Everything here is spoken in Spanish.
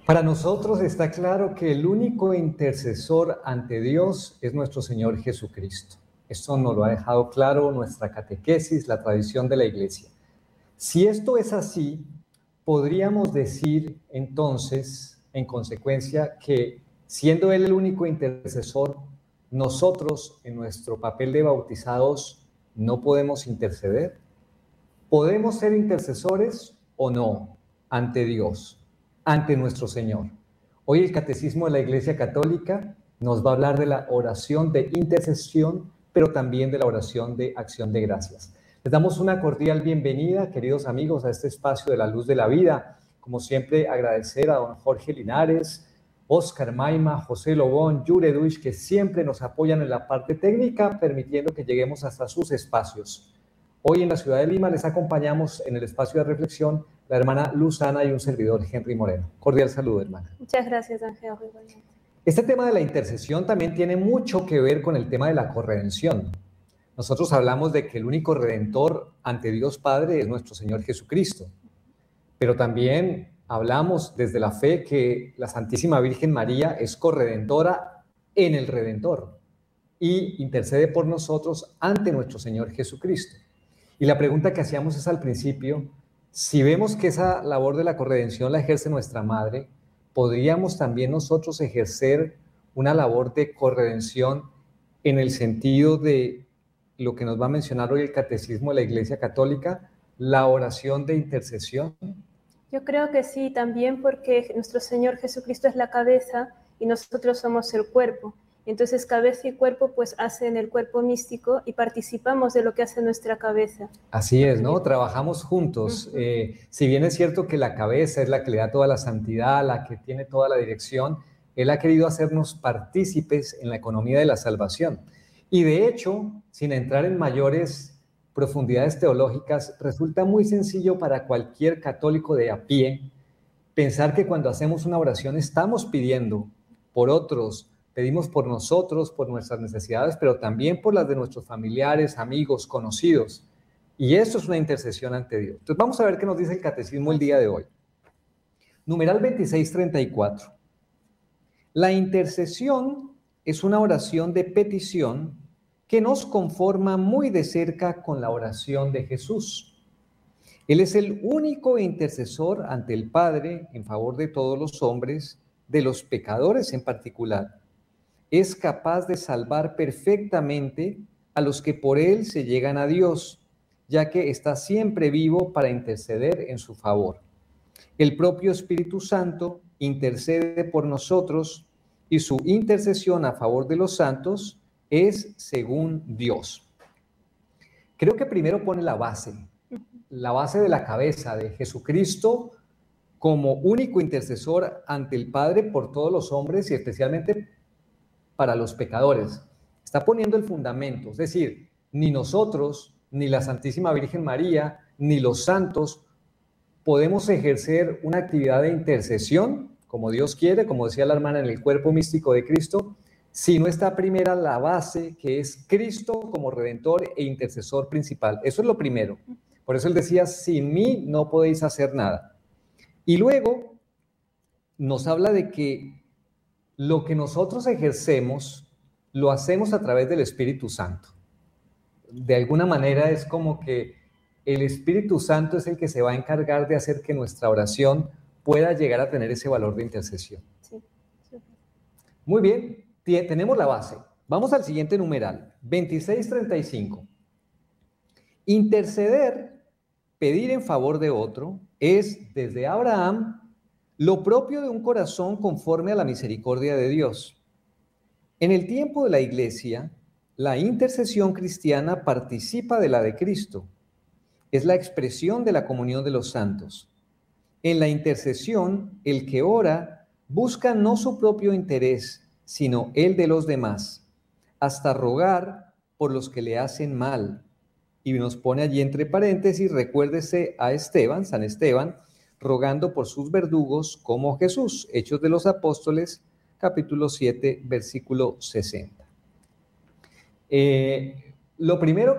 Para nosotros está claro que el único intercesor ante Dios es nuestro Señor Jesucristo. Esto nos lo ha dejado claro nuestra catequesis, la tradición de la Iglesia. Si esto es así, podríamos decir entonces, en consecuencia, que siendo Él el único intercesor, nosotros en nuestro papel de bautizados no podemos interceder. ¿Podemos ser intercesores o no ante Dios, ante nuestro Señor? Hoy el Catecismo de la Iglesia Católica nos va a hablar de la oración de intercesión, pero también de la oración de acción de gracias. Les damos una cordial bienvenida, queridos amigos, a este espacio de la luz de la vida. Como siempre, agradecer a don Jorge Linares, Oscar Maima, José Lobón, Yure Duich, que siempre nos apoyan en la parte técnica, permitiendo que lleguemos hasta sus espacios. Hoy en la ciudad de Lima les acompañamos en el espacio de reflexión la hermana Luzana y un servidor, Henry Moreno. Cordial saludo, hermana. Muchas gracias, Ángel. Este tema de la intercesión también tiene mucho que ver con el tema de la corredención. Nosotros hablamos de que el único redentor ante Dios Padre es nuestro Señor Jesucristo, pero también hablamos desde la fe que la Santísima Virgen María es corredentora en el Redentor y intercede por nosotros ante nuestro Señor Jesucristo. Y la pregunta que hacíamos es al principio, si vemos que esa labor de la corredención la ejerce nuestra Madre, ¿podríamos también nosotros ejercer una labor de corredención en el sentido de lo que nos va a mencionar hoy el Catecismo de la Iglesia Católica, la oración de intercesión? Yo creo que sí, también porque nuestro Señor Jesucristo es la cabeza y nosotros somos el cuerpo. Entonces, cabeza y cuerpo pues hacen el cuerpo místico y participamos de lo que hace nuestra cabeza. Así es, ¿no? Trabajamos juntos. Si bien es cierto que la cabeza es la que le da toda la santidad, la que tiene toda la dirección, Él ha querido hacernos partícipes en la economía de la salvación. Y de hecho, sin entrar en mayores profundidades teológicas, resulta muy sencillo para cualquier católico de a pie pensar que cuando hacemos una oración estamos pidiendo por otros, pedimos por nosotros, por nuestras necesidades, pero también por las de nuestros familiares, amigos, conocidos. Y esto es una intercesión ante Dios. Entonces vamos a ver qué nos dice el Catecismo el día de hoy. Numeral 2634. La intercesión es una oración de petición que nos conforma muy de cerca con la oración de Jesús. Él es el único intercesor ante el Padre en favor de todos los hombres, de los pecadores en particular. Es capaz de salvar perfectamente a los que por él se llegan a Dios, ya que está siempre vivo para interceder en su favor. El propio Espíritu Santo intercede por nosotros y su intercesión a favor de los santos es según Dios. Creo que primero pone la base de la cabeza de Jesucristo como único intercesor ante el Padre por todos los hombres y especialmente para los pecadores. Está poniendo el fundamento, es decir, ni nosotros, ni la Santísima Virgen María, ni los santos podemos ejercer una actividad de intercesión, como Dios quiere, como decía la hermana, en el cuerpo místico de Cristo, si no está primera la base, que es Cristo como redentor e intercesor principal. Eso es lo primero. Por eso él decía, sin mí no podéis hacer nada. Y luego nos habla de que lo que nosotros ejercemos, lo hacemos a través del Espíritu Santo. De alguna manera es como que el Espíritu Santo es el que se va a encargar de hacer que nuestra oración pueda llegar a tener ese valor de intercesión. Sí. Muy bien, tenemos la base. Vamos al siguiente numeral, 2635. Interceder, pedir en favor de otro, es desde Abraham lo propio de un corazón conforme a la misericordia de Dios. En el tiempo de la Iglesia, la intercesión cristiana participa de la de Cristo. Es la expresión de la comunión de los santos. En la intercesión, el que ora busca no su propio interés, sino el de los demás, hasta rogar por los que le hacen mal. Y nos pone allí entre paréntesis, recuérdese a Esteban, San Esteban, rogando por sus verdugos como Jesús. Hechos de los Apóstoles, capítulo 7, versículo 60. Lo primero